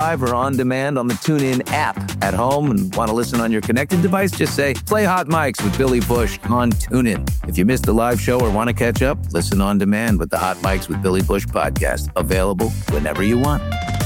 live or on demand on the TuneIn app. At home and want to listen on your connected device, just say, play Hot Mics with Billy Bush on TuneIn. If you missed the live show or want to catch up, listen on demand with the Hot Mics with Billy Bush podcast. Available whenever you want.